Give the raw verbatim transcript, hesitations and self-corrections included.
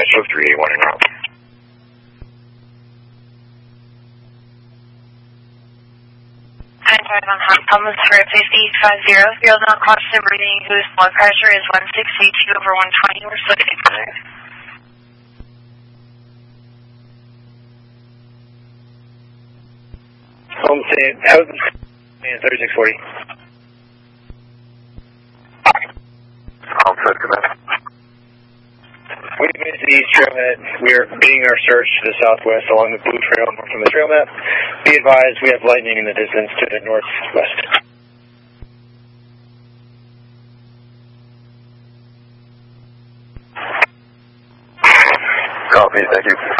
Nashville three eight one en route. nine five on Hot Thomas for fifty five zero. Field not constant breathing, whose blood pressure is one sixty-two over one twenty. We're still getting further. Home state, thirty-six forty. Home set, command. We've made the east trailhead. We are beginning our search to the southwest along the blue trail north from the trail map. Be advised, we have lightning in the distance to the northwest. Copy, thank you.